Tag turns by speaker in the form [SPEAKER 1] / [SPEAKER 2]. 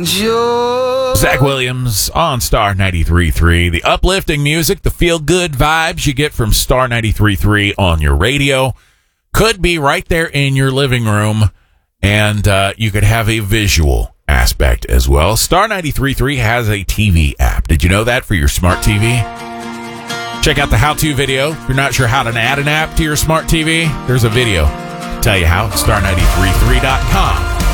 [SPEAKER 1] Zach Williams on Star 93.3. The uplifting music, the feel-good vibes you get from Star 93.3 on your radio could be right there in your living room, and you could have a visual aspect as well. Star 93.3 has a TV app. Did you know that for your smart TV? Check out the how-to video. If you're not sure how to add an app to your smart TV, there's a video to tell you how at star933.com.